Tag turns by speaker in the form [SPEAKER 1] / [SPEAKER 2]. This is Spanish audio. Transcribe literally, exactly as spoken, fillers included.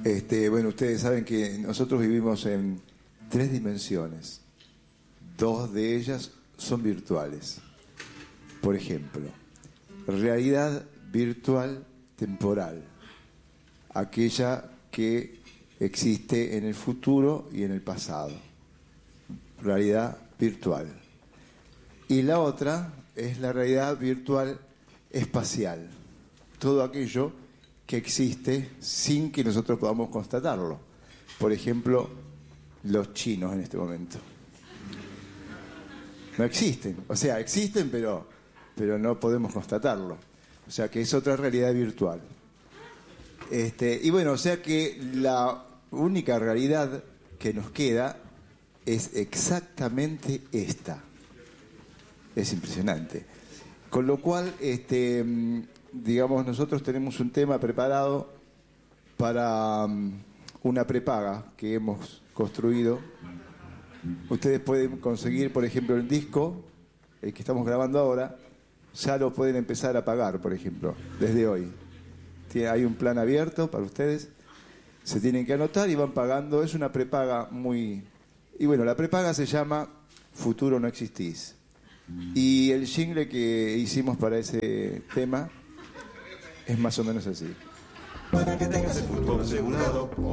[SPEAKER 1] Este, bueno, ustedes saben que nosotros vivimos en tres dimensiones. Dos de ellas son virtuales. Por ejemplo, realidad virtual temporal, aquella que existe en el futuro y en el pasado. Realidad virtual. Y la otra es la realidad virtual espacial. Todo aquello que existe sin que nosotros podamos constatarlo. Por ejemplo, los chinos en este momento. No existen. O sea, existen, pero, pero no podemos constatarlo. O sea, que es otra realidad virtual. Este, y bueno, o sea que la única realidad que nos queda es exactamente esta. Es impresionante. Con lo cual, este, digamos, nosotros tenemos un tema preparado para um, una prepaga que hemos construido. Ustedes pueden conseguir, por ejemplo, el disco, el que estamos grabando ahora, ya lo pueden empezar a pagar, por ejemplo, desde hoy. Hay un plan abierto para ustedes, se tienen que anotar y van pagando. Es una prepaga muy... Y bueno, la prepaga se llama Futuro no existís. Y el jingle que hicimos para ese tema es más o menos así.
[SPEAKER 2] Para que tengas el futuro asegurado.